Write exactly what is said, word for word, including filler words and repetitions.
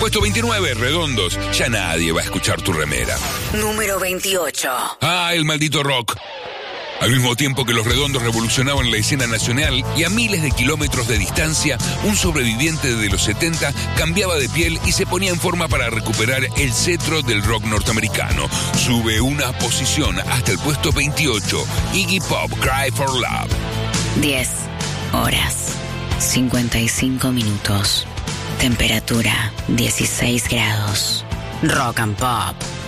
Puesto veintinueve, Redondos. Ya nadie va a escuchar tu remera. Número veintiocho. Ah, el maldito rock. Al mismo tiempo que los Redondos revolucionaban la escena nacional y a miles de kilómetros de distancia, un sobreviviente de los setenta cambiaba de piel y se ponía en forma para recuperar el cetro del rock norteamericano. Sube una posición hasta el puesto veintiocho, Iggy Pop, Cry for Love. diez horas, cincuenta y cinco minutos. Temperatura, dieciséis grados. Rock and Pop.